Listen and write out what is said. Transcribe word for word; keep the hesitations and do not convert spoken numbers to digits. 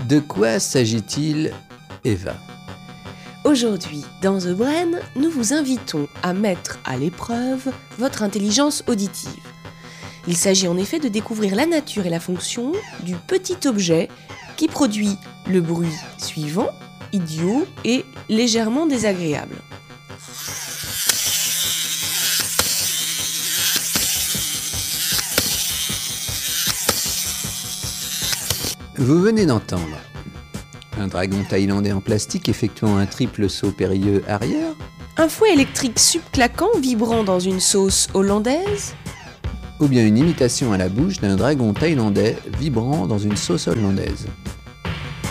De quoi s'agit-il, Eva ? Aujourd'hui, dans The Brain, nous vous invitons à mettre à l'épreuve votre intelligence auditive. Il s'agit en effet de découvrir la nature et la fonction du petit objet qui produit le bruit suivant, idiot et légèrement désagréable. Vous venez d'entendre un dragon thaïlandais en plastique effectuant un triple saut périlleux arrière, Un fouet électrique subclaquant vibrant dans une sauce hollandaise, ou bien une imitation à la bouche d'un dragon thaïlandais vibrant dans une sauce hollandaise.